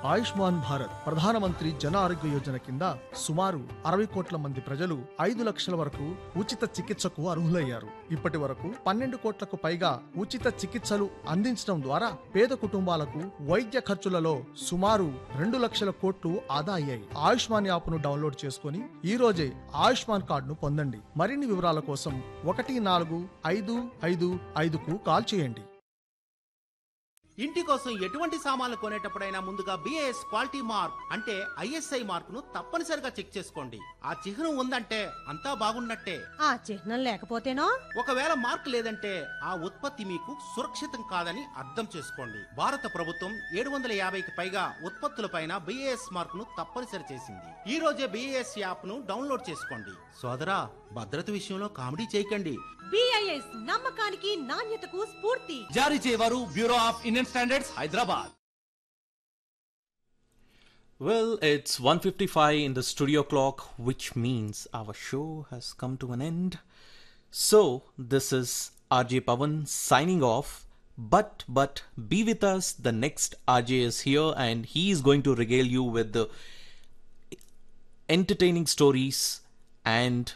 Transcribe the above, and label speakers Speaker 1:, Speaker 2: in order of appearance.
Speaker 1: ఆయుష్మాన్ భారత్ ప్రధానమంత్రి జన ఆరోగ్య యోజన కింద సుమారు 60 కోట్ల మంది ప్రజలు 5 లక్షల వరకు ఉచిత చికిత్సకు అర్హులయ్యారు. ఇప్పటి వరకు 12 కోట్లకు పైగా ఉచిత చికిత్సలు అందించడం ద్వారా పేద కుటుంబాలకు వైద్య ఖర్చులలో సుమారు 2 లక్షల కోట్లు ఆదా అయ్యాయి. ఆయుష్మాన్ యాప్ను డౌన్లోడ్ చేసుకుని ఈ రోజే ఆయుష్మాన్ కార్డును పొందండి. మరిన్ని వివరాల కోసం 14555కు కాల్ చేయండి.
Speaker 2: ఇంటి కోసం ఎటువంటి సామాన్లు కొనేటప్పుడైనా ముందుగా బిఏఎస్ క్వాలిటీ మార్క్ అంటే ఐఎస్ఐ మార్కును తప్పనిసరిగా చెక్ చేసుకోండి. ఆ చిహ్నం ఉందంటే అంతా బాగున్నట్టే.
Speaker 3: ఆ చిహ్నం లేకపోతేనో
Speaker 2: ఒకవేళ మార్క్ లేదంటే ఆ ఉత్పత్తి మీకు సురక్షితం కాదని అర్థం చేసుకోండి. భారత ప్రభుత్వం 750కి పైగా ఉత్పత్తులపైన బిఏఎస్ మార్కును తప్పనిసరి చేసింది. ఈ రోజే బిఏఎస్ యాప్ ను డౌన్లోడ్ చేసుకోండి. సోదరా, భద్రత విషయంలో కామెడీ చేయకండి.
Speaker 3: బిఐఎస్ నమ్మకానికి నాణ్యతకు స్ఫూర్తి.
Speaker 4: జారీ చేయవారు bureau of Indian standards, Hyderabad.
Speaker 5: Well, it's 1:55 in the studio clock, which means our show has come to an end. So, this is RJ Pawan signing off. But be with us. The next RJ is here and he is going to regale you with the entertaining stories and